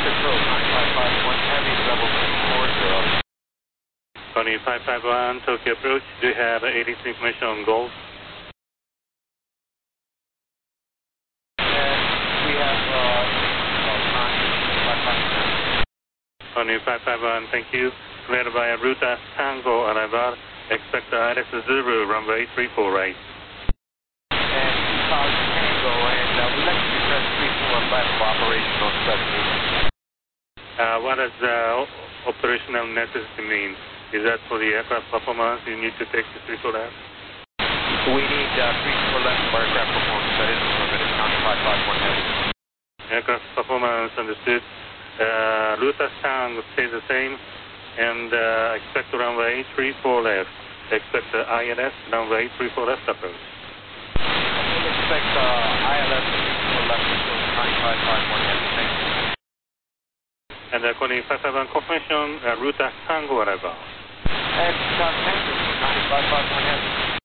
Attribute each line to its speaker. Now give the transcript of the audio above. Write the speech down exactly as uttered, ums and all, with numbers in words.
Speaker 1: approach, nine five five one heavy, level three four zero.
Speaker 2: Tony five five one, Tokyo approach, do you have eighty-three information on Golf?
Speaker 1: And we have uh, nine five five one.
Speaker 2: Tony five five one, thank you. Cleared by Ruta Tango arrival, expect uh, Alex Zulu, runway three four right.
Speaker 1: And Utah Tango, and uh, we'd like you to press three four left for operational necessity.
Speaker 2: Uh, what does uh, operational necessity mean? Is that for the aircraft performance you need to take the three four left?
Speaker 1: We need uh, three four left for aircraft performance. That is permitted. nine five five one heavy.
Speaker 2: Aircraft performance understood. Uh, Ruta Tango stays the same, and uh, expect runway three four left. Expect the I L S runway three four left approach.
Speaker 1: We expect uh, I L S three four left approach nine five five one heavy. Thank you.
Speaker 2: And uh, Connie five five one confirmation, uh, Ruta Tango arrival.
Speaker 1: And Utah Tango, nine five five one heavy.